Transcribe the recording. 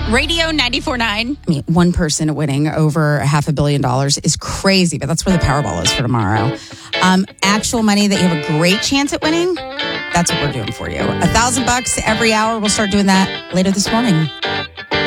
Radio 94.9. I mean, one person winning over $500 million is crazy, but that's where the Powerball is for tomorrow. Actual money that you have a great chance at winning, that's what we're doing for you. $1,000 every hour. We'll start doing that later this morning.